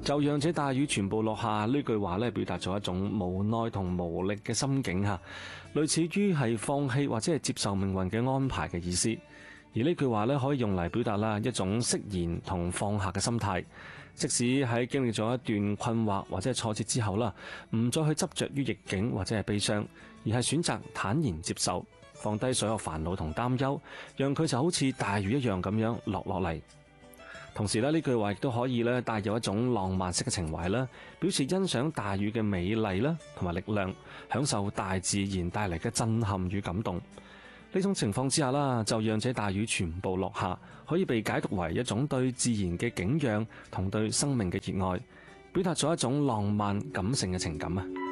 就讓這大雨全部落下呢句話咧，表達咗一種無奈同無力嘅心境吓，類似於係放棄或者係接受命運嘅安排嘅意思。而呢句話咧，可以用嚟表達啦一種釋然同放下嘅心態。即使喺經歷咗一段困惑或者係挫折之後啦，唔再去執着於逆境或者係悲傷，而係選擇坦然接受，放低所有煩惱同擔憂，讓佢就好似大雨一樣咁樣落嚟。同時呢句話亦都可以咧帶有一種浪漫式嘅情懷啦，表示欣賞大雨嘅美麗啦同埋力量，享受大自然帶嚟嘅震撼與感動。呢種情況之下啦，就讓這大雨全部落下，可以被解讀為一種對自然嘅敬仰同對生命嘅熱愛，表達咗一種浪漫感性嘅情感啊。